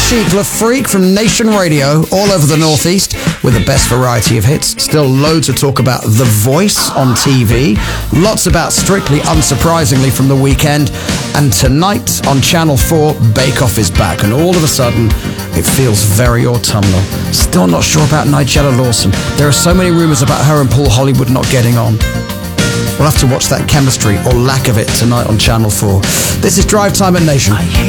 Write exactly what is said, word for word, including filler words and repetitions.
Chic Le Freak from Nation Radio all over the Northeast with the best variety of hits. Still loads to talk about The Voice on T V. Lots about Strictly Unsurprisingly from the weekend. And tonight on Channel four, Bake Off is back. And all of a sudden, it feels very autumnal. Still not sure about Nigella Lawson. There are so many rumours about her and Paul Hollywood not getting on. We'll have to watch that chemistry or lack of it tonight on Channel four. This is Drive Time at Nation.